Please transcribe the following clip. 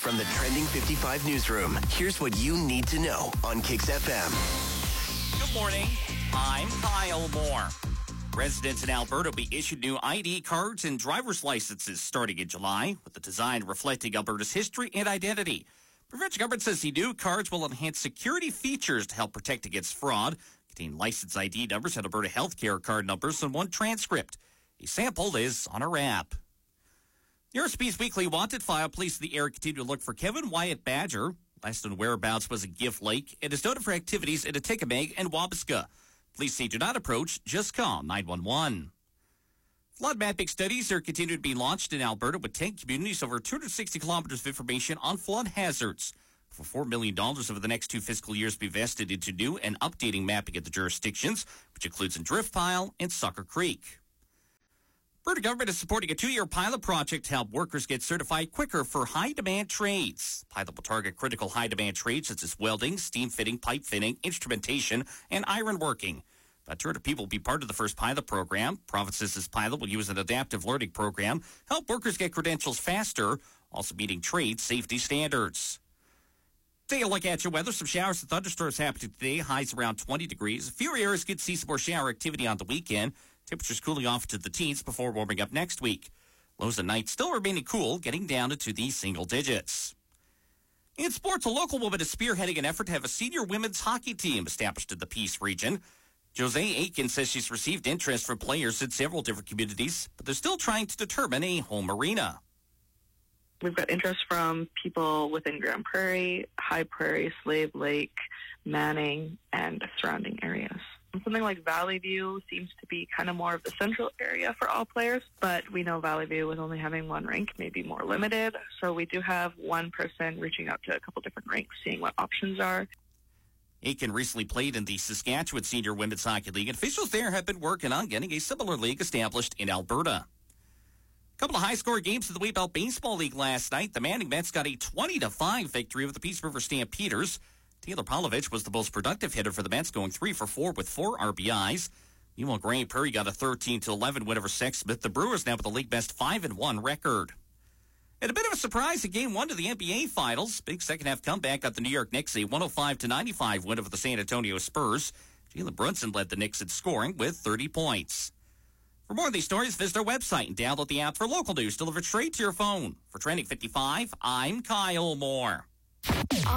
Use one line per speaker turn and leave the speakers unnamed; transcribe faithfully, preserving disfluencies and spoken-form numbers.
From the Trending fifty-five newsroom, here's what you need to know on Kix F M.
Good morning. I'm Kyle Moore. Residents in Alberta will be issued new I D cards and driver's licenses starting in July, with the design reflecting Alberta's history and identity. Provincial government says the new cards will enhance security features to help protect against fraud, contain license I D numbers and Alberta healthcare card numbers and one transcript. A sample is on our app. The R S P's weekly wanted file. Police in the area continue to look for Kevin Wyatt Badger. Last known whereabouts was in Gift Lake and is noted for activities in Atikamekw and Wabasca. Police say do not approach, just call nine one one. Flood mapping studies are continuing to be launched in Alberta with ten communities, over two hundred sixty kilometers of information on flood hazards. For four million dollars over the next two fiscal years be invested into new and updating mapping at the jurisdictions, which includes in Driftpile and Sucker Creek. Alberta government is supporting a two-year pilot project to help workers get certified quicker for high-demand trades. Pilot will target critical high-demand trades such as welding, steam fitting, pipe fitting, instrumentation, and iron working. About two hundred people will be part of the first pilot program. Provinces' pilot will use an adaptive learning program, help workers get credentials faster, also meeting trade safety standards. Take a look at your weather. Some showers and thunderstorms happening today. Highs around twenty degrees. A few areas could see some more shower activity on the weekend. Temperatures cooling off to the teens before warming up next week. Lows at night still remaining cool, getting down into the single digits. In sports, a local woman is spearheading an effort to have a senior women's hockey team established in the Peace region. Jose Aiken says she's received interest from players in several different communities, but they're still trying to determine a home arena.
We've got interest from people within Grand Prairie, High Prairie, Slave Lake, Manning, and surrounding areas. Something like Valley View seems to be kind of more of the central area for all players, but we know Valley View, with only having one rink, may be more limited. So we do have one person reaching out to a couple different rinks, seeing what options are.
Aiken recently played in the Saskatchewan Senior Women's Hockey League, and officials there have been working on getting a similar league established in Alberta. A couple of high-scoring games in the Weebelt Baseball League last night. The Manning Mets got a twenty to five victory over the Peace River Stampeders. Taylor Polovich was the most productive hitter for the Mets, going three for four with four R B Is. Meanwhile, Grand Prairie got a thirteen to eleven win over Sexsmith. The Brewers now with the league best five and one record. And a bit of a surprise in Game one to the N B A Finals. Big second-half comeback got the New York Knicks a one oh five to ninety-five win over the San Antonio Spurs. Jalen Brunson led the Knicks in scoring with thirty points. For more of these stories, visit our website and download the app for local news delivered straight to your phone. For Trending fifty-five, I'm Kyle Moore.